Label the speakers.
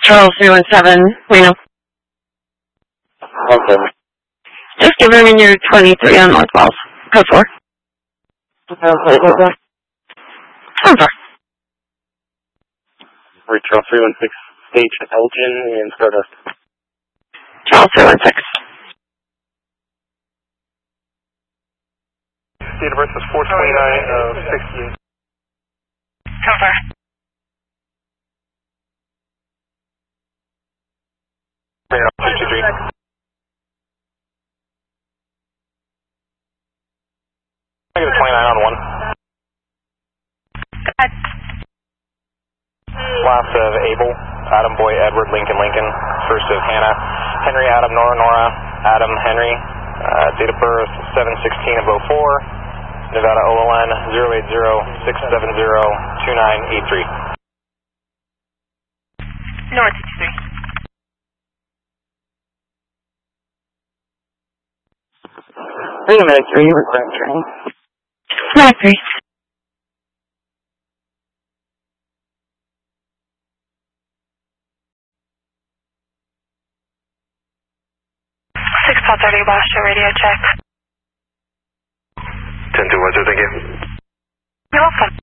Speaker 1: Charles 317, we know.
Speaker 2: Okay.
Speaker 1: Just give him your 23 on North Falls. Code 4.
Speaker 2: Okay.
Speaker 1: Code 4.
Speaker 2: Charles 316, stage Elgin and Stardust.
Speaker 1: Charles 316.
Speaker 2: Date of birth was 4/29/68.
Speaker 1: Code 4.
Speaker 2: I get a 29 on 1.
Speaker 1: Go ahead.
Speaker 2: Last of Abel, Adam Boy, Edward, Lincoln, Lincoln. First of Hannah, Henry, Adam, Nora, Nora, Adam, Henry. Date of birth 7/16/04. Nevada OLN 080-670-2983.
Speaker 1: North 63.
Speaker 2: Wait a minute, are you recording training?
Speaker 1: North 3. Six 1230 Boston radio check.
Speaker 2: 10-2, thank you.
Speaker 1: You're welcome.